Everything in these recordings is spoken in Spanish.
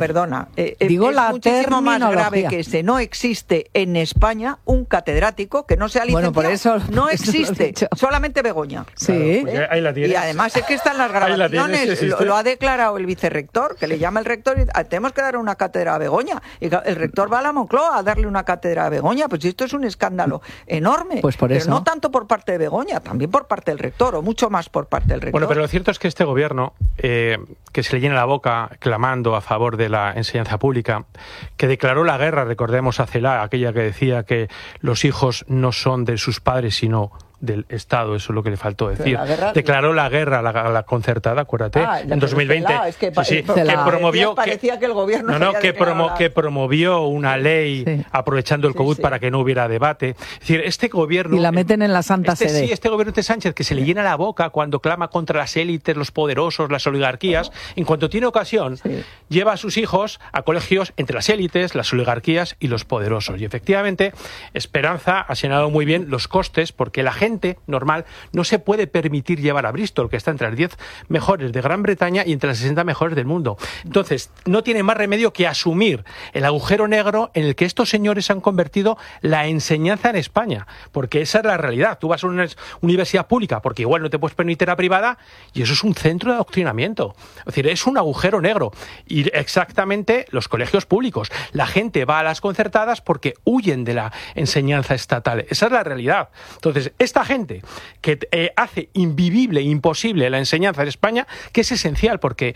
perdona. Digo es la muchísimo más grave terminología. que ese. No existe en España un catedrático que no sea licenciado. Bueno, por eso no lo he existe. dicho. Solamente Begoña. Sí. Pues ahí la tienes. Y además es que están las Ahí la tienes, grabaciones. sí existe. Lo ha declarado el vicerrector, que le llama el rector y tenemos que dar una cátedra a Begoña. Y el rector va a la Moncloa a darle una cátedra a Begoña. Pues esto es un escándalo enorme. Pues por pero eso. no tanto por parte de Begoña, también por parte del rector, o mucho más por parte del rector. Bueno, pero lo cierto es que este gobierno, que se le llena la boca clamando a favor de la enseñanza pública, que declaró la guerra, recordemos a Celaá, aquella que decía que los hijos no son de sus padres, sino del Estado, eso es lo que le faltó decir. Declaró la guerra a la concertada, acuérdate, en 2020. Celaá, es que, que promovió parecía que el gobierno que promovió una ley aprovechando el COVID para que no hubiera debate. Es decir, este gobierno Y la meten en la Santa Sede. Sí, este gobierno de Sánchez, que se le llena la boca cuando clama contra las élites, los poderosos, las oligarquías, en cuanto tiene ocasión, lleva a sus hijos a colegios entre las élites, las oligarquías y los poderosos. Y efectivamente, Esperanza ha señalado muy bien los costes, porque la gente normal no se puede permitir llevar a Bristol, que está entre las 10 mejores de Gran Bretaña y entre las 60 mejores del mundo. Entonces, no tiene más remedio que asumir el agujero negro en el que estos señores han convertido la enseñanza en España, porque esa es la realidad. Tú vas a una universidad pública porque igual no te puedes permitir la privada y eso es un centro de adoctrinamiento. Es decir, es un agujero negro. Y exactamente los colegios públicos. La gente va a las concertadas porque huyen de la enseñanza estatal. Esa es la realidad. Entonces, esta gente que hace invivible, imposible la enseñanza en España, que es esencial, porque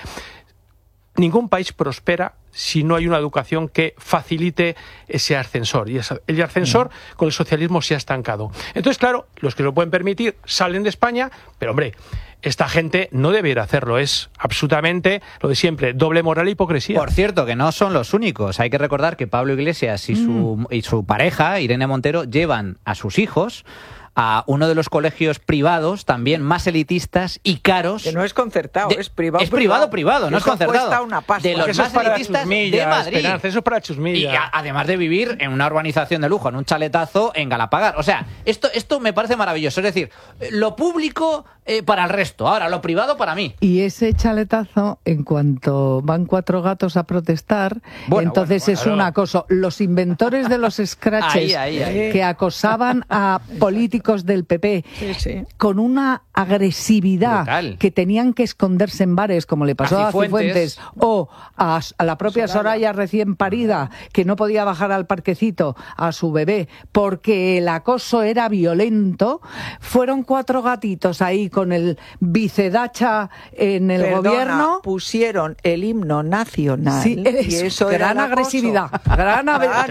ningún país prospera si no hay una educación que facilite ese ascensor. Y el ascensor con el socialismo se ha estancado. Entonces, claro, los que lo pueden permitir salen de España, pero hombre, esta gente no debería hacerlo. Es absolutamente lo de siempre, doble moral e hipocresía. Por cierto, que no son los únicos. Hay que recordar que Pablo Iglesias y su pareja, Irene Montero, llevan a sus hijos a uno de los colegios privados también más elitistas y caros. Que no es concertado, es privado. Es privado, no es concertado. Cuesta una pasta. De los Eso más es para elitistas chusmillas, de Madrid. Esperanza, eso es para chusmillas. Y además de vivir en una urbanización de lujo, en un chaletazo en Galapagar. O sea, esto me parece maravilloso. Es decir, lo público para el resto, ahora lo privado para mí. Y ese chaletazo, en cuanto van 4 gatos a protestar, entonces es un acoso. Los inventores de los scratches Ahí. que acosaban a políticos del PP con una agresividad brutal, que tenían que esconderse en bares, como le pasó a Cifuentes, o a la propia Soraya recién parida, que no podía bajar al parquecito a su bebé porque el acoso era violento. Fueron 4 gatitos ahí con el vicedacha en el gobierno. Pusieron el himno nacional. Sí, y eso gran era agresividad. Gran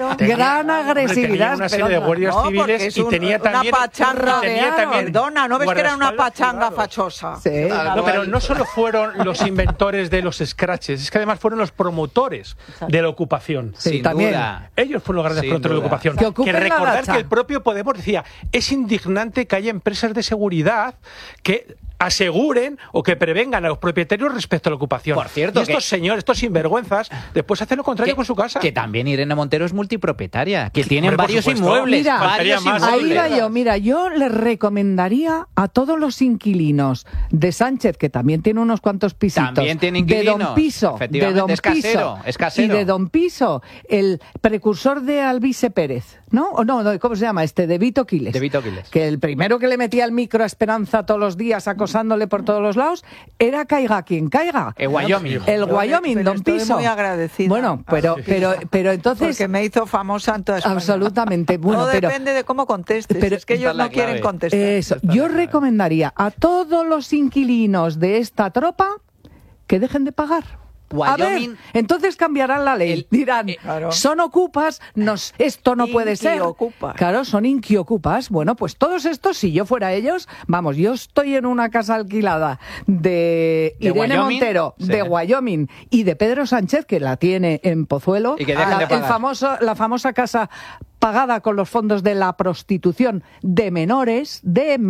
agresividad. Tenía una serie de guardias civiles y tenía también una pachanga. también Perdona, ¿no ves que era una pachanga privados. fachosa? Sí. No, pero no solo fueron los inventores de los scratches, es que además fueron los promotores de la ocupación. Sí, Sin también. duda. Ellos fueron los grandes Sin promotores de la duda. ocupación. Que ocupen la recordar gacha. que el propio Podemos decía, es indignante que haya empresas de seguridad que aseguren o que prevengan a los propietarios respecto a la ocupación. Por cierto, y estos señores, estos sinvergüenzas, después hacen lo contrario con su casa. Que también Irene Montero es multipropietaria, que tienen Hombre, por varios supuesto. inmuebles. Mira, varios faltaría más. Ahí inmuebles. va yo, mira, yo les recomendaría a todos los inquilinos de Sánchez, que también tiene unos cuantos pisitos, También tiene de inquilinos, Don Piso, efectivamente, Don es casero, Piso, es casero. y de Don Piso, el precursor de Alvise Pérez, ¿no? O no, ¿cómo se llama? De Vito Quiles. De Vito Quiles. Que el primero que le metía el micro a Esperanza todos los días, acosándole por todos los lados, era caiga quien caiga. El Wyoming. El Wyoming, Pero Don estoy Piso. muy agradecida. Bueno, pero entonces... Porque me hizo famosa en toda España. Absolutamente. Bueno, no pero, depende de cómo contestes. pero- es que ellos Esta es la no quieren clave. contestar. Eso, yo recomendaría a todos los inquilinos de esta tropa que dejen de pagar. A ver, Wyoming, entonces cambiarán la ley. Dirán, claro. son ocupas, esto no puede ser. Inquiocupas. Claro, son inquiocupas. Bueno, pues todos estos, si yo fuera ellos, vamos, yo estoy en una casa alquilada de Irene Wyoming? Montero, Sí. de Wyoming, y de Pedro Sánchez, que la tiene en Pozuelo, Y que dejen de pagar. la famosa casa pagada con los fondos de la prostitución de menores,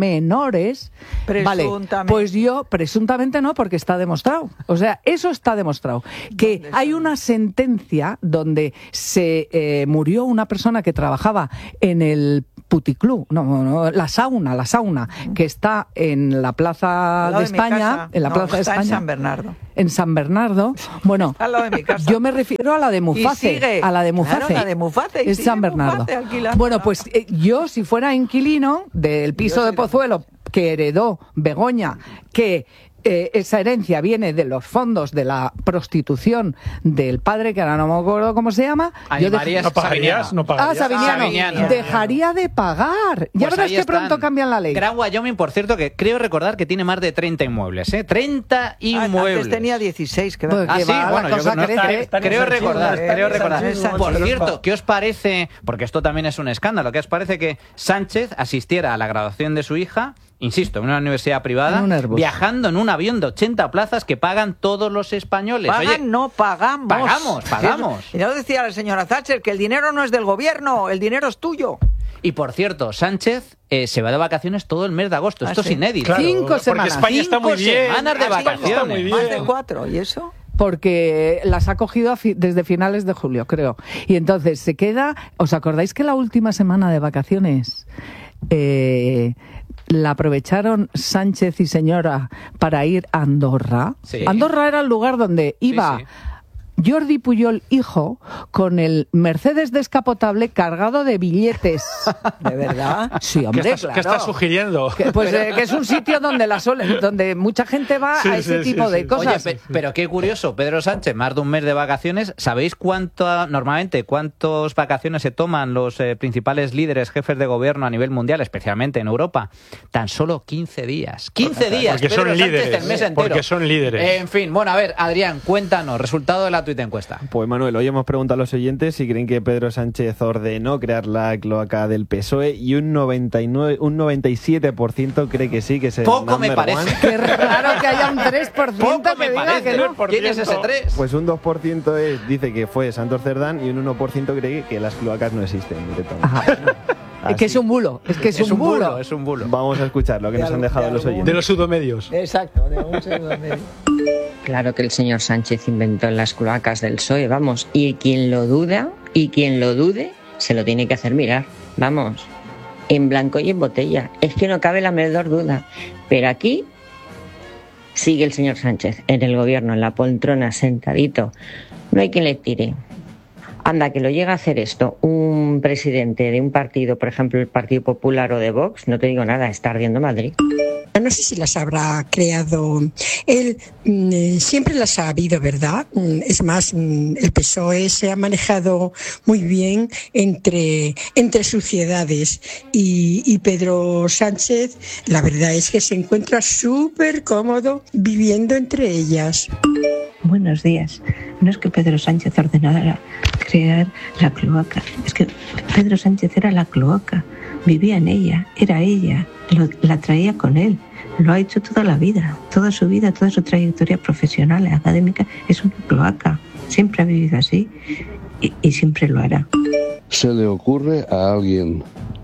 Presuntamente. Vale, pues yo, presuntamente no, porque está demostrado. O sea, eso está demostrado. Que hay una sentencia donde se murió una persona que trabajaba en el puticlub, la sauna, que está en la Plaza Al lado de mi España, casa. en la No, Plaza de está España. en San Bernardo. en San Bernardo. Bueno, al lado de mi casa. Yo me refiero a la de Muface. A la de Muface. Claro, la de Muface. Es San Bernardo. Bueno, pues yo, si fuera inquilino del piso de Pozuelo que heredó Begoña, que esa herencia viene de los fondos de la prostitución del padre, que ahora no me acuerdo cómo se llama. ¿No pagarías? Sabiniano. Dejaría de pagar. Ya verás que pronto cambian la ley. Gran Wyoming, por cierto, que creo recordar que tiene más de 30 inmuebles. 30 inmuebles. Antes tenía 16. Que sí, bueno, creo recordar. Por cierto, ¿qué os parece? Porque esto también es un escándalo. ¿Qué os parece que Sánchez asistiera a la graduación de su hija, insisto, en una universidad privada, viajando en un avión de 80 plazas que pagan todos los españoles? No pagamos. Pagamos. Y ya decía la señora Thatcher que el dinero no es del gobierno, el dinero es tuyo. Y por cierto, Sánchez se va de vacaciones todo el mes de agosto. Esto es inédito. Claro, 5 semanas. Porque España está muy bien. 5 semanas de vacaciones. Más de 4. ¿Y eso? Porque las ha cogido desde finales de julio, creo. Y entonces se queda... ¿Os acordáis que la última semana de vacaciones la aprovecharon Sánchez y señora para ir a Andorra? Sí. Andorra era el lugar donde iba... Sí. Jordi Pujol, hijo, con el Mercedes descapotable cargado de billetes. ¿De verdad? Sí, hombre, claro. ¿Qué estás sugiriendo? Que es un sitio donde mucha gente va a ese tipo de cosas. Oye, pero qué curioso, Pedro Sánchez, más de un mes de vacaciones. ¿Sabéis cuántas vacaciones se toman los principales líderes, jefes de gobierno a nivel mundial, especialmente en Europa? Tan solo 15 días. 15 días, porque Pedro son Sánchez, líderes. el mes entero. Porque son líderes. En fin, bueno, a ver, Adrián, cuéntanos, resultado de la tuita encuesta. Pues Manuel, hoy hemos preguntado a los oyentes si creen que Pedro Sánchez ordenó crear la cloaca del PSOE y un 97% cree que sí, que es el poco me parece. Qué raro que haya un 3% poco que diga que no. ¿Quién es ese 3? Pues un 2% dice que fue Santos Cerdán y un 1% cree que las cloacas no existen directamente. Es que es un bulo, es un bulo. Es un bulo. Vamos a escuchar lo que nos han dejado los oyentes. De los pseudomedios. Exacto, de un pseudomedio. Claro que el señor Sánchez inventó las cloacas del PSOE, vamos, y quien lo dude, se lo tiene que hacer mirar, vamos, en blanco y en botella, es que no cabe la menor duda, pero aquí sigue el señor Sánchez en el gobierno, en la poltrona, sentadito, no hay quien le tire. Anda, que lo llega a hacer esto un presidente de un partido, por ejemplo el Partido Popular o de Vox, no te digo nada, está ardiendo Madrid. No sé si las habrá creado él, siempre las ha habido, ¿verdad? Es más, el PSOE se ha manejado muy bien entre sociedades y Pedro Sánchez, la verdad es que se encuentra súper cómodo viviendo entre ellas. Buenos días. No es que Pedro Sánchez ordenara crear la cloaca, es que Pedro Sánchez era la cloaca, vivía en ella, era ella, la traía con él. Lo ha hecho toda la vida, toda su vida, toda su trayectoria profesional y académica es una cloaca. Siempre ha vivido así y siempre lo hará. ¿Se le ocurre a alguien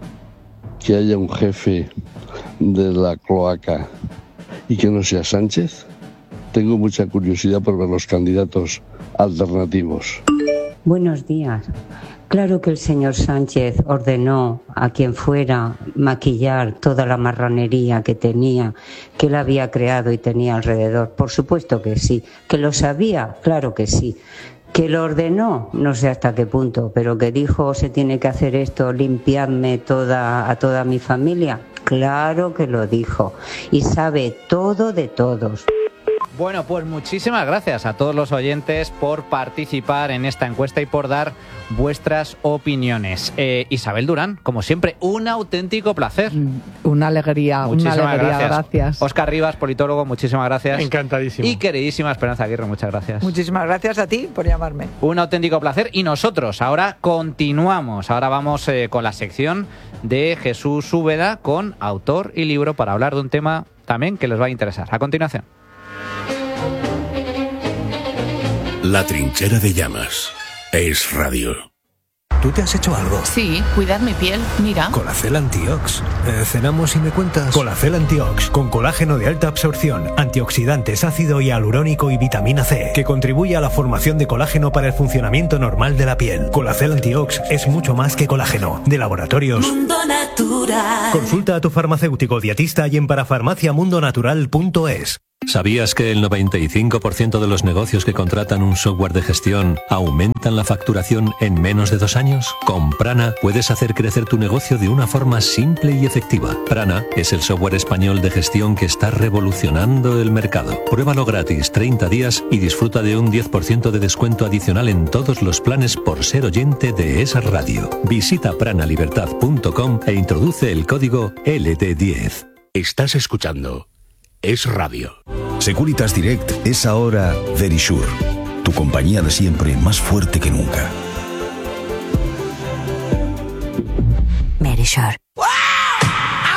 que haya un jefe de la cloaca y que no sea Sánchez? Tengo mucha curiosidad por ver los candidatos alternativos. Buenos días. Claro que el señor Sánchez ordenó a quien fuera maquillar toda la marranería que tenía, que él había creado y tenía alrededor. Por supuesto que sí. ¿Que lo sabía? Claro que sí. ¿Que lo ordenó? No sé hasta qué punto, pero que dijo se tiene que hacer esto, limpiarme a toda mi familia. Claro que lo dijo. Y sabe todo de todos. Bueno, pues muchísimas gracias a todos los oyentes por participar en esta encuesta y por dar vuestras opiniones. Isabel Durán, como siempre, un auténtico placer. Una alegría, gracias. Óscar Rivas, politólogo, muchísimas gracias. Encantadísimo. Y queridísima Esperanza Aguirre, muchas gracias. Muchísimas gracias a ti por llamarme. Un auténtico placer. Y nosotros ahora continuamos. Ahora vamos con la sección de Jesús Úbeda con autor y libro para hablar de un tema también que les va a interesar. A continuación. La trinchera de llamas. Es radio. ¿Tú te has hecho algo? Sí, cuidar mi piel, mira. Colacel Antiox. Cenamos y me cuentas. Colacel Antiox, con colágeno de alta absorción, antioxidantes, ácido hialurónico y vitamina C, que contribuye a la formación de colágeno para el funcionamiento normal de la piel. Colacel Antiox es mucho más que colágeno. De Laboratorios Mundo Natural. Consulta a tu farmacéutico dietista y en parafarmaciamundonatural.es. ¿Sabías que el 95% de los negocios que contratan un software de gestión aumentan la facturación en menos de 2 años? Con Prana puedes hacer crecer tu negocio de una forma simple y efectiva. Prana es el software español de gestión que está revolucionando el mercado. Pruébalo gratis 30 días y disfruta de un 10% de descuento adicional en todos los planes por ser oyente de Es Radio. Visita pranalibertad.com e introduce el código LD10. Estás escuchando Es Radio. Securitas Direct es ahora Verisure, tu compañía de siempre más fuerte que nunca. Verisure.